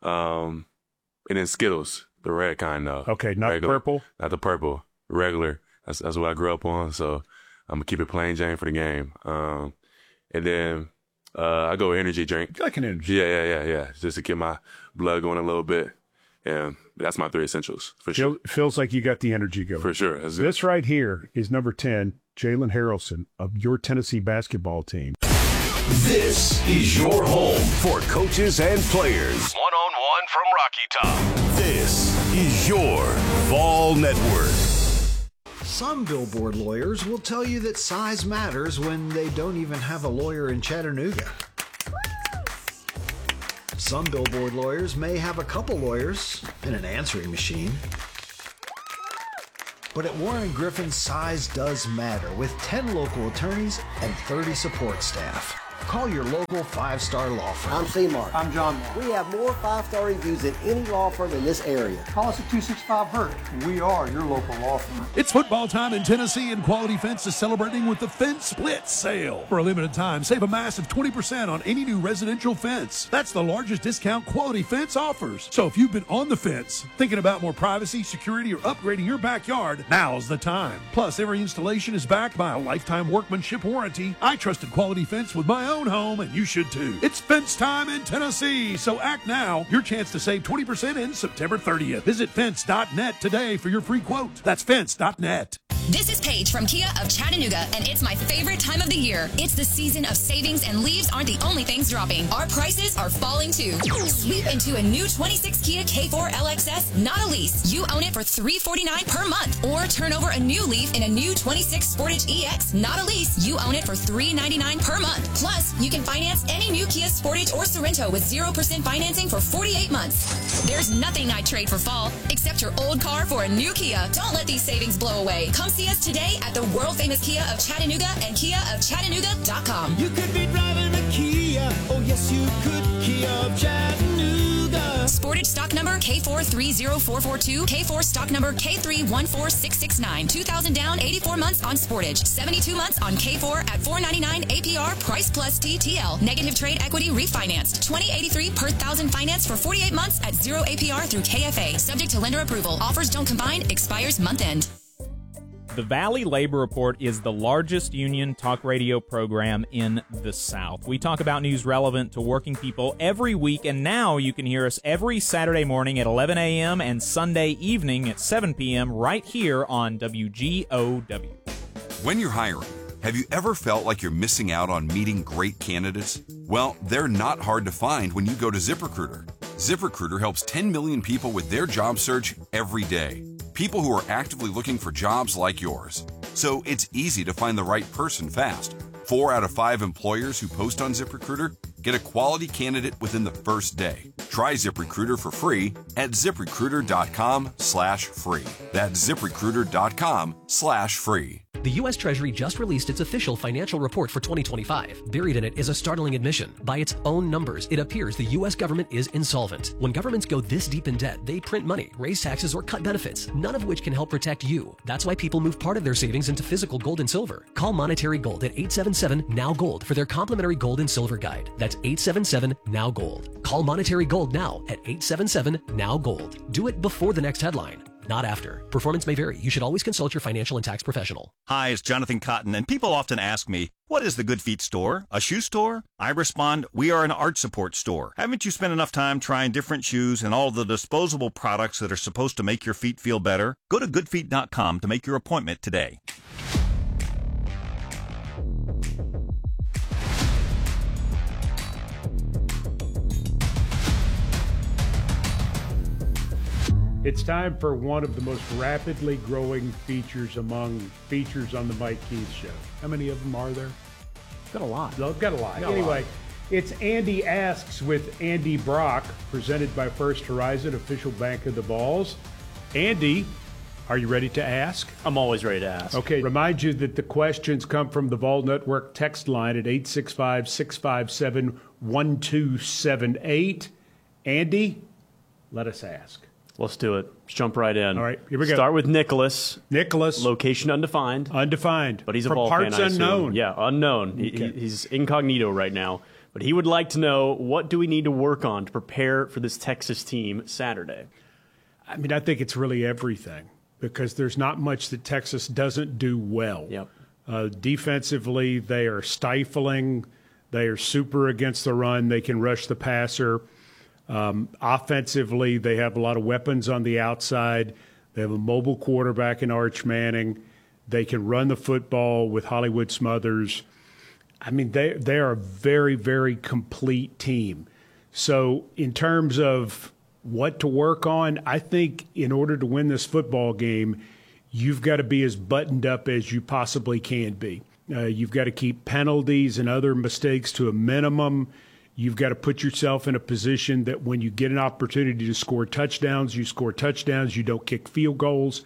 Um, and then Skittles, the red kind though. Okay, not regular, purple? Not the purple, regular. That's, that's what I grew up on. So I'm gonna keep it plain Jane for the game. Um, and then uh, I go with energy drink. Like an energy. Yeah, yeah, yeah, yeah. Just to get my blood going a little bit. And that's my three essentials for sure. Feel, feels like you got the energy going. For sure. That's this right here is number ten, Jalen Harrelson of your Tennessee basketball team. This is your home for coaches and players. One-on-one from Rocky Top. This is your Vol Network. Some billboard lawyers will tell you that size matters when they don't even have a lawyer in Chattanooga. Some billboard lawyers may have a couple lawyers and an answering machine. But at Warren Griffin, size does matter with ten local attorneys and thirty support staff. Call your local five-star law firm. I'm C-Mark. I'm John Mark. We have more five-star reviews than any law firm in this area. Call us at two six five H U R T. We are your local law firm. It's football time in Tennessee, and Quality Fence is celebrating with the Fence Split Sale. For a limited time, save a massive twenty percent on any new residential fence. That's the largest discount Quality Fence offers. So if you've been on the fence, thinking about more privacy, security, or upgrading your backyard, now's the time. Plus, every installation is backed by a lifetime workmanship warranty. I trusted Quality Fence with my own home, and you should too. It's fence time in Tennessee, so act now. Your chance to save twenty percent ends September thirtieth. Visit fence dot net today for your free quote. That's fence dot net. This is Paige from Kia of Chattanooga, and it's my favorite time of the year. It's the season of savings, and leaves aren't the only things dropping. Our prices are falling too. Sweep into a new twenty-six Kia K four L X S, not a lease. You own it for three hundred forty-nine dollars per month. Or turn over a new leaf in a new twenty-six Sportage E X, not a lease. You own it for three hundred ninety-nine dollars per month. Plus, you can finance any new Kia Sportage or Sorento with zero percent financing for forty-eight months. There's nothing I'd trade for fall, except your old car for a new Kia. Don't let these savings blow away. Come see us today at the world-famous Kia of Chattanooga and kia of chattanooga dot com. You could be driving a Kia. Oh, yes, you could. Kia of Chattanooga. Sportage stock number K four three zero four four two, K four stock number K three one four six six nine. two thousand down, eighty-four months on Sportage. seventy-two months on K four at four ninety-nine A P R, price plus T T L. Negative trade equity refinanced. twenty eighty-three per thousand finance for forty-eight months at zero A P R through K F A. Subject to lender approval. Offers don't combine. Expires month end. The Valley Labor Report is the largest union talk radio program in the South. We talk about news relevant to working people every week, and now you can hear us every Saturday morning at eleven a.m. and Sunday evening at seven p.m. right here on W G O W. When you're hiring, have you ever felt like you're missing out on meeting great candidates? Well, they're not hard to find when you go to ZipRecruiter. ZipRecruiter helps ten million people with their job search every day. People who are actively looking for jobs like yours. So it's easy to find the right person fast. Four out of five employers who post on ZipRecruiter get a quality candidate within the first day. Try ZipRecruiter for free at ZipRecruiter.com slash free. That's ZipRecruiter.com slash free. The U S Treasury just released its official financial report for twenty twenty-five. Buried in it is a startling admission. By its own numbers, it appears the U S government is insolvent. When governments go this deep in debt, they print money, raise taxes, or cut benefits, none of which can help protect you. That's why people move part of their savings into physical gold and silver. Call Monetary Gold at eight seven seven, N O W, GOLD for their complimentary gold and silver guide. That's eight seven seven, N O W, GOLD. Call Monetary Gold now at eight seven seven, N O W, GOLD. Do it before the next headline, not after. Performance may vary. You should always consult your financial and tax professional. Hi, it's Jonathan Cotton, and people often ask me, what is the Good Feet store? A shoe store? I respond, we are an art support store. Haven't you spent enough time trying different shoes and all the disposable products that are supposed to make your feet feel better? Go to good feet dot com to make your appointment today. It's time for one of the most rapidly growing features among features on the Mike Keith Show. How many of them are there? Got a lot. No, got a lot. Got a anyway, lot. It's Andy Asks with Andy Brock, presented by First Horizon, official bank of the Vols. Andy, are you ready to ask? I'm always ready to ask. Okay, remind you that the questions come from the Vol Network text line at eight six five, six five seven, one two seven eight. Andy, let us ask. Let's do it. Let's jump right in. All right, here we go. Start with Nicholas. Nicholas. Location undefined. Undefined. But he's a From Vol parts fan, I assume. unknown. Yeah, unknown. He, Okay. he, he's incognito right now. But he would like to know, what do we need to work on to prepare for this Texas team Saturday? I mean, I think it's really everything. because there's not much that Texas doesn't do well. Yep. Uh, defensively, they are stifling. They are super against the run. They can rush the passer. Um, offensively, they have a lot of weapons on the outside. They have a mobile quarterback in Arch Manning. They can run the football with Hollywood Smothers. I mean, they they are a very, very complete team. So in terms of what to work on, I think in order to win this football game, you've got to be as buttoned up as you possibly can be. Uh, you've got to keep penalties and other mistakes to a minimum. You've got to put yourself in a position that when you get an opportunity to score touchdowns, you score touchdowns, you don't kick field goals.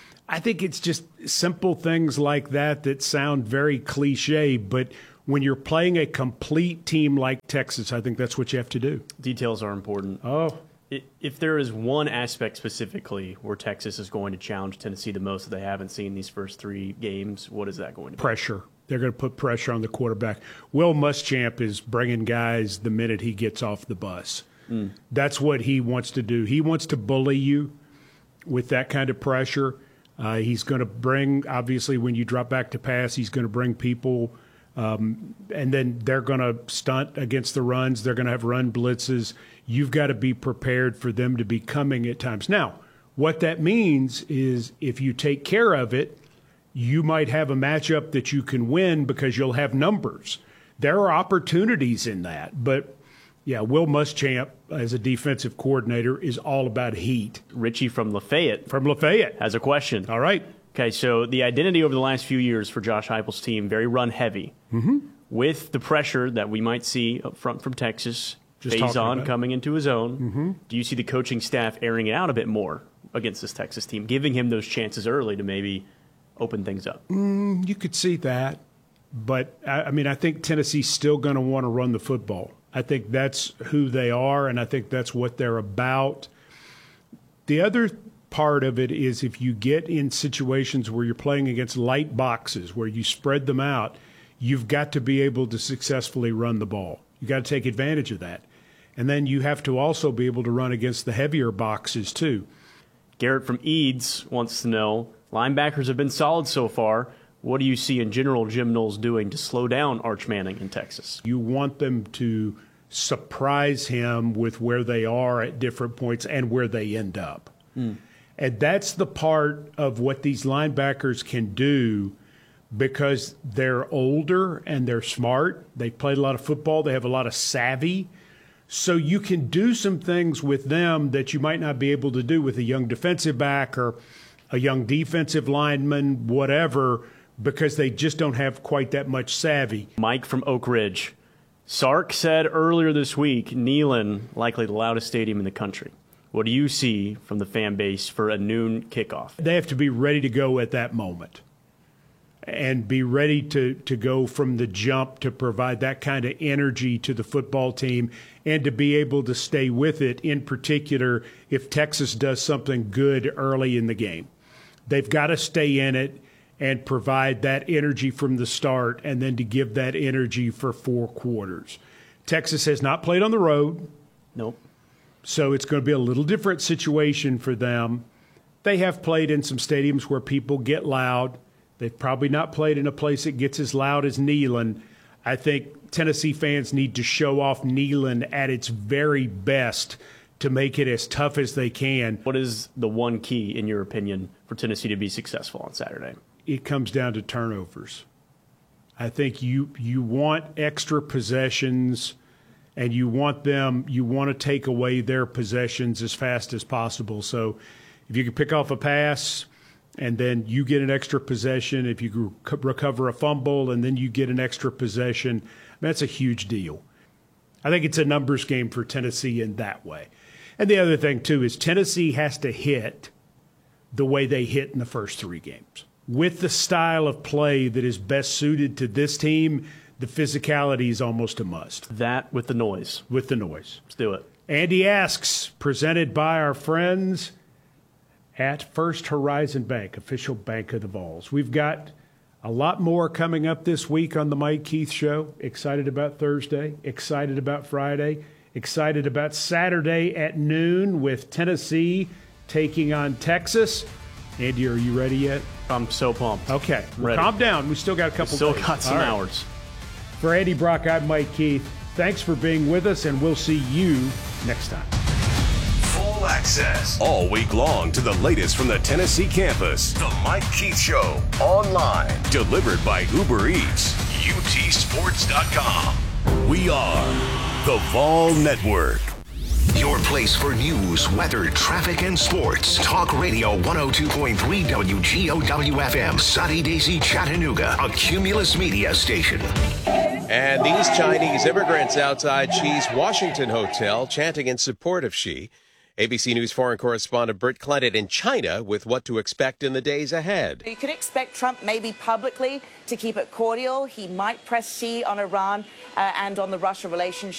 I think it's just simple things like that that sound very cliche, but when you're playing a complete team like Texas, I think that's what you have to do. Details are important. Oh. If there is one aspect specifically where Texas is going to challenge Tennessee the most that they haven't seen these first three games, what is that going to be? Pressure. They're going to put pressure on the quarterback. Will Muschamp is bringing guys the minute he gets off the bus. Mm. That's what he wants to do. He wants to bully you with that kind of pressure. Uh, he's going to bring, obviously, when you drop back to pass, he's going to bring people, um, and then they're going to stunt against the runs. They're going to have run blitzes. You've got to be prepared for them to be coming at times. Now, what that means is if you take care of it, you might have a matchup that you can win because you'll have numbers. There are opportunities in that. But, yeah, Will Muschamp, as a defensive coordinator, is all about heat. Richie from Lafayette. From Lafayette. Has a question. All right. Okay, so the identity over the last few years for Josh Heupel's team, very run-heavy. Mm-hmm. With the pressure that we might see up front from Texas, Faison coming into his own, mm-hmm. do you see the coaching staff airing it out a bit more against this Texas team, giving him those chances early to maybe open things up? Mm, you could see that. But, I, I mean, I think Tennessee's still going to want to run the football. I think that's who they are, and I think that's what they're about. The other part of it is if you get in situations where you're playing against light boxes, where you spread them out, you've got to be able to successfully run the ball. You've got to take advantage of that. And then you have to also be able to run against the heavier boxes, too. Garrett from Eads wants to know, linebackers have been solid so far. What do you see in general Jim Knowles doing to slow down Arch Manning in Texas? You want them to surprise him with where they are at different points and where they end up. Mm. And that's the part of what these linebackers can do because they're older and they're smart. They've played a lot of football. They have a lot of savvy. So you can do some things with them that you might not be able to do with a young defensive back or a young defensive lineman, whatever, because they just don't have quite that much savvy. Mike from Oak Ridge. Sark said earlier this week, Neyland, likely the loudest stadium in the country. What do you see from the fan base for a noon kickoff? They have to be ready to go at that moment and be ready to, to go from the jump to provide that kind of energy to the football team and to be able to stay with it, in particular if Texas does something good early in the game. They've got to stay in it and provide that energy from the start and then to give that energy for four quarters. Texas has not played on the road. Nope. So it's going to be a little different situation for them. They have played in some stadiums where people get loud. They've probably not played in a place that gets as loud as Neyland. I think Tennessee fans need to show off Neyland at its very best to make it as tough as they can. What is the one key, in your opinion, for Tennessee to be successful on Saturday? It comes down to turnovers. I think you you want extra possessions, and you want them, you want to take away their possessions as fast as possible. So if you can pick off a pass and then you get an extra possession, if you recover a fumble and then you get an extra possession, that's a huge deal. I think it's a numbers game for Tennessee in that way. And the other thing, too, is Tennessee has to hit the way they hit in the first three games. With the style of play that is best suited to this team, the physicality is almost a must. That with the noise. With the noise. Let's do it. Andy Asks, presented by our friends at First Horizon Bank, official bank of the Vols. We've got a lot more coming up this week on the Mike Keith Show. Excited about Thursday, excited about Friday, excited about Saturday at noon with Tennessee taking on Texas. Andy, are you ready yet? I'm so pumped. Okay. Well, Ready. calm down. We still got a couple We still days. got some All right. hours. For Andy Brock, I'm Mike Keith. Thanks for being with us, and we'll see you next time. Full access all week long to the latest from the Tennessee campus. The Mike Keith Show online, delivered by Uber Eats. U T Sports dot com. We are the Vol Network. Your place for news, weather, traffic, and sports. Talk Radio one oh two point three W G O W F M, Sunny Daisy, Chattanooga, a Cumulus Media station. And these Chinese immigrants outside Xi's Washington Hotel chanting in support of Xi. A B C News foreign correspondent Britt Clement in China with what to expect in the days ahead. You could expect Trump maybe publicly to keep it cordial. He might press Xi on Iran uh, and on the Russia relationship.